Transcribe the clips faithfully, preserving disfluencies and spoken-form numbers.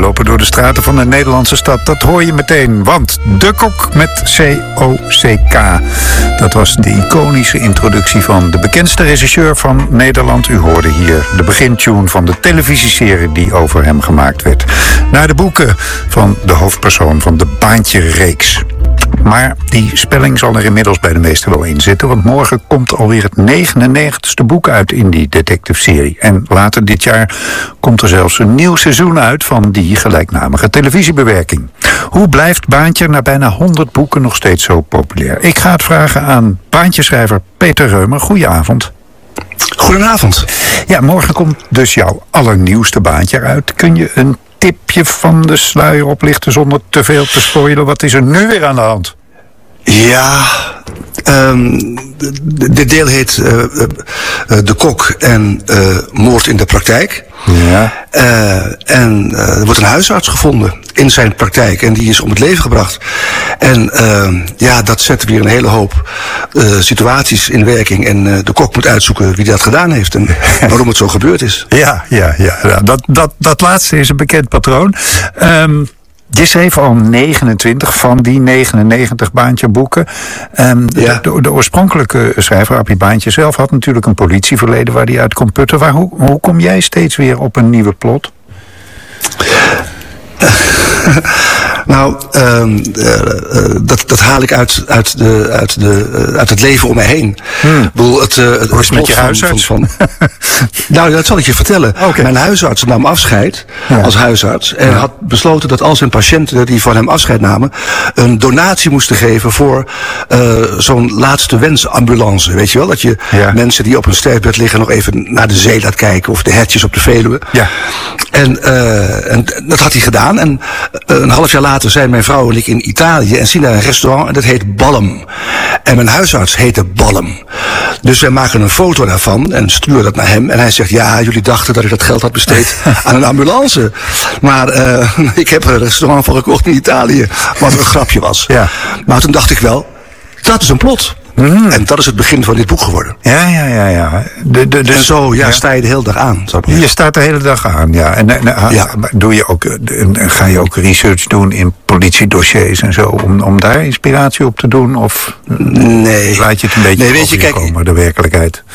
lopen door de straten van de Nederlandse stad. Dat hoor je meteen, want De Kok met C O C K. Dat was de iconische introductie van de bekendste regisseur van Nederland. U hoorde hier de begintune van de televisieserie die over hem gemaakt werd. Naar de boeken van de hoofdpersoon van de Baantje-reeks. Maar die spelling zal er inmiddels bij de meesten wel in zitten, want morgen komt alweer het negenennegentigste boek uit in die detective-serie. En later dit jaar komt er zelfs een nieuw seizoen uit van die gelijknamige televisiebewerking. Hoe blijft Baantje na bijna honderd boeken nog steeds zo populair? Ik ga het vragen aan Baantjeschrijver Peter Reumer. Goedenavond. Goedenavond. Ja, morgen komt dus jouw allernieuwste Baantje uit. Kun je een tipje van de sluier oplichten zonder te veel te spoilen? Wat is er nu weer aan de hand? Ja, um, dit deel heet uh, uh, De Kok en uh, Moord in de praktijk. Ja. Uh, en uh, er wordt een huisarts gevonden in zijn praktijk en die is om het leven gebracht. En uh, ja, dat zet weer een hele hoop uh, situaties in werking. En uh, de kok moet uitzoeken wie dat gedaan heeft en waarom het zo gebeurd is. Ja, ja, ja. Dat, dat, dat laatste is een bekend patroon. Um, Je schreef al negenentwintig van die negenennegentig Baantje-boeken. Um, ja. de, de oorspronkelijke schrijver, Appie Baantje zelf, had natuurlijk een politieverleden waar hij uit kon putten. Waar, hoe, hoe kom jij steeds weer op een nieuwe plot? Nou, um, uh, uh, dat, dat haal ik uit, uit, de, uit, de, uh, uit het leven om mij heen. Hmm. Ik bedoel, het, uh, het Hoe is het met je van, huisarts? Van, van, nou, dat zal ik je vertellen. Okay. Mijn huisarts nam afscheid ja. als huisarts. En ja. had besloten dat al zijn patiënten die van hem afscheid namen een donatie moesten geven voor uh, zo'n laatste wensambulance. Weet je wel? Dat je ja. mensen die op een sterfbed liggen nog even naar de zee laat kijken. Of de hertjes op de Veluwe. Ja. En, uh, en dat had hij gedaan. En uh, een half jaar later zijn mijn vrouw en ik in Italië en zien daar een restaurant en dat heet Ballum. En mijn huisarts heette Ballum. Dus wij maken een foto daarvan en sturen dat naar hem. En hij zegt, ja, jullie dachten dat ik dat geld had besteed aan een ambulance. Maar uh, ik heb er een restaurant voor gekocht in Italië, wat een grapje was. Ja. Maar toen dacht ik wel, dat is een plot. Mm. En dat is het begin van dit boek geworden. Ja, ja, ja, ja. De, de, dus, en zo ja, ja. sta je de hele dag aan. Je staat de hele dag aan, ja. En, en ja. Doe je ook, en ga je ook research doen in politiedossiers en zo, om, om daar inspiratie op te doen? Of nee. laat je het een beetje nee, weet je, kijk, komen, de werkelijkheid?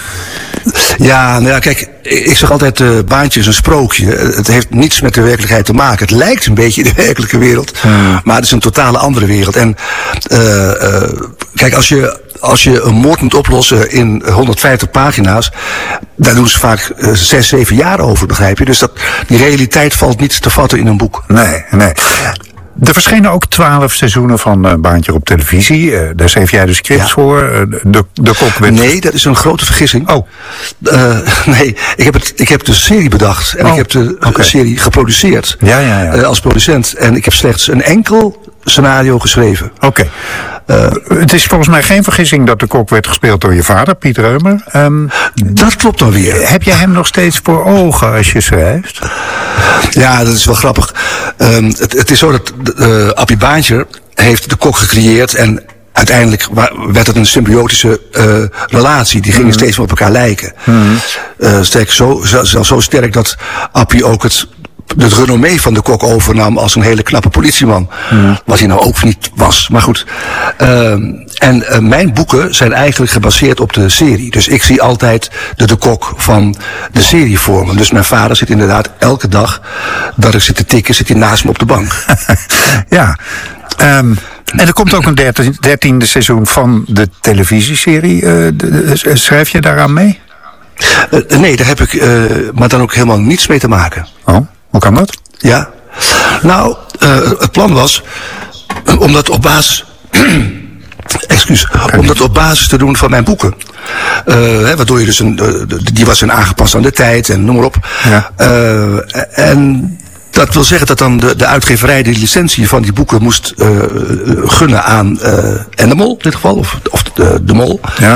Ja, nou ja, kijk, ik zeg altijd, uh, Baantje is een sprookje. Het heeft niets met de werkelijkheid te maken. Het lijkt een beetje de werkelijke wereld, hmm. maar het is een totale andere wereld. En uh, uh, kijk, als je Als je een moord moet oplossen in honderdvijftig pagina's, daar doen ze vaak uh, zes, zeven jaar over, begrijp je? Dus dat, die realiteit valt niet te vatten in een boek. Nee, nee. Er verschenen ook twaalf seizoenen van uh, Baantje op televisie. Uh, daar schreef jij de scripts ja. voor. Uh, de, de kok werd... Nee, dat is een grote vergissing. Oh. Uh, nee, ik heb, het, ik heb de serie bedacht. En oh. ik heb de okay. serie geproduceerd. Ja, ja, ja. Uh, als producent. En ik heb slechts een enkel scenario geschreven. Oké. Okay. Uh, het is volgens mij geen vergissing dat de kok werd gespeeld door je vader, Piet Reumer. Um, dat klopt dan weer. Heb jij hem nog steeds voor ogen als je schrijft? Ja, dat is wel grappig. Um, het, het is zo dat uh, Appie Baantje heeft de kok gecreëerd en uiteindelijk werd het een symbiotische uh, relatie. Die gingen mm. steeds meer op elkaar lijken. Mm. Uh, sterk, zo, zo, zo sterk dat Appie ook het het renommee van de kok overnam als een hele knappe politieman. Mm. Wat hij nou ook niet was. Maar goed. Uh, en uh, mijn boeken zijn eigenlijk gebaseerd op de serie. Dus ik zie altijd de, de kok van de serie voor me. Dus mijn vader zit inderdaad elke dag dat ik zit te tikken, zit hij naast me op de bank. Ja. Um, en er komt ook een dertiende seizoen van de televisieserie. Uh, de, de, schrijf je daaraan mee? Uh, nee, daar heb ik uh, maar dan ook helemaal niets mee te maken. Oh. Hoe kan dat? Ja, nou, uh, het plan was om dat op basis, excuus, om dat op basis te doen van mijn boeken. Uh, hè, waardoor je dus een, uh, die was een aangepast aan de tijd en noem maar op. Ja. Uh, en dat wil zeggen dat dan de, de uitgeverij de licentie van die boeken moest uh, gunnen aan uh, Endemol in dit geval, of, of de, de Mol. Ja.